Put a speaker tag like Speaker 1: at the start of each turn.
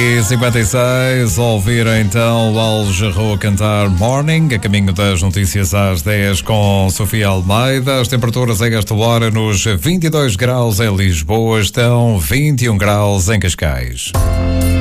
Speaker 1: E 56, ouvir então o Aljarro a cantar Morning, a caminho das notícias às 10 com Sofia Almeida. As temperaturas a esta hora nos 22 graus em Lisboa, estão 21 graus em Cascais.